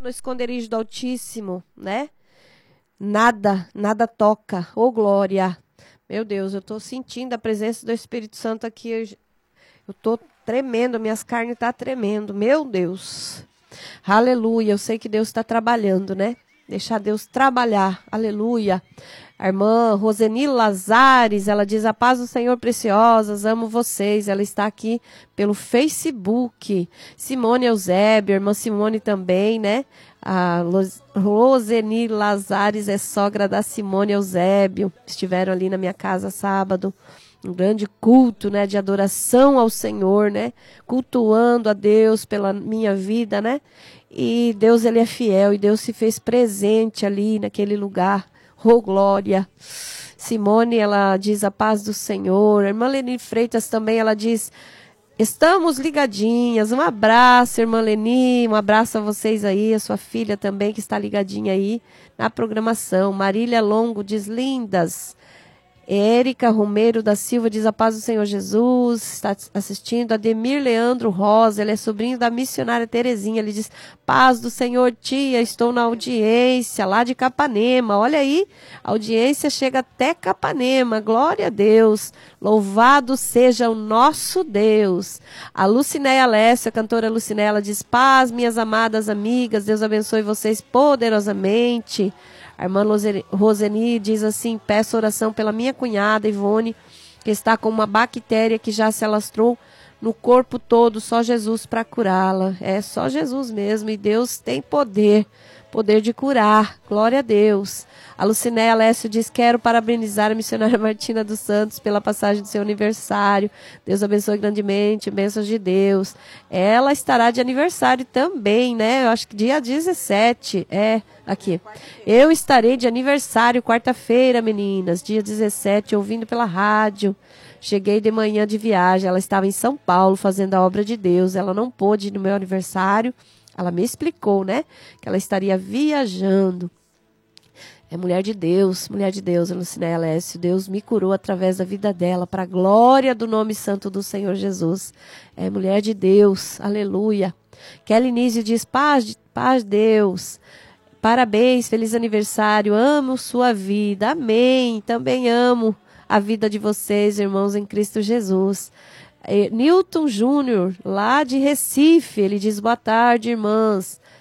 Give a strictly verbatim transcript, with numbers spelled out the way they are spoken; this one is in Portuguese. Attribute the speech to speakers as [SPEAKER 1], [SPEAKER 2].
[SPEAKER 1] no esconderijo do Altíssimo, né? Nada, nada toca. Ô, glória. Meu Deus, eu tô sentindo a presença do Espírito Santo aqui. Eu, eu tô tremendo, minhas carnes tá tremendo. Meu Deus. Aleluia. Eu sei que Deus está trabalhando, né? Deixar Deus trabalhar. Aleluia. A irmã Roseni Lazares, ela diz: a paz do Senhor, preciosas, amo vocês. Ela está aqui pelo Facebook. Simone Eusébio, a irmã Simone também, né? A Roseni Lazares é sogra da Simone Eusébio. Estiveram ali na minha casa sábado. Um grande culto, né? De adoração ao Senhor, né? Cultuando a Deus pela minha vida, né? E Deus, ele é fiel. E Deus se fez presente ali naquele lugar. Oh, glória. Simone, ela diz: a paz do Senhor. A irmã Leni Freitas também, ela diz: estamos ligadinhas. Um abraço, irmã Leni. Um abraço a vocês aí, a sua filha também que está ligadinha aí na programação. Marília Longo diz: lindas. Érica Romero da Silva diz: a paz do Senhor Jesus, está assistindo. Ademir Leandro Rosa, ele é sobrinho da missionária Terezinha, ele diz: paz do Senhor, tia, estou na audiência lá de Capanema. Olha aí, a audiência chega até Capanema, glória a Deus, louvado seja o nosso Deus. A Lucinéia Alessia, a cantora Lucinéia, ela diz: paz, minhas amadas amigas, Deus abençoe vocês poderosamente. A irmã Roseni diz assim: peço oração pela minha cunhada Ivone, que está com uma bactéria que já se alastrou no corpo todo, só Jesus para curá-la. É só Jesus mesmo, e Deus tem poder, poder de curar, glória a Deus. A Lucinéia Alessio diz: quero parabenizar a missionária Martina dos Santos pela passagem do seu aniversário. Deus abençoe grandemente, bênçãos de Deus. Ela estará de aniversário também, né? Eu acho que dia dezessete, é, aqui. Eu estarei de aniversário quarta-feira, meninas, dia dezessete, ouvindo pela rádio. Cheguei de manhã de viagem, ela estava em São Paulo fazendo a obra de Deus. Ela não pôde ir no meu aniversário. Ela me explicou, né, que ela estaria viajando. É mulher de Deus, mulher de Deus, Lucinéia Alessio. Deus me curou através da vida dela, para a glória do nome santo do Senhor Jesus. É mulher de Deus, aleluia. Kelly Nísio diz: paz, paz Deus. Parabéns, feliz aniversário, amo sua vida, amém. Também amo a vida de vocês, irmãos em Cristo Jesus. É, Newton Júnior, lá de Recife, ele diz: boa tarde, irmãs.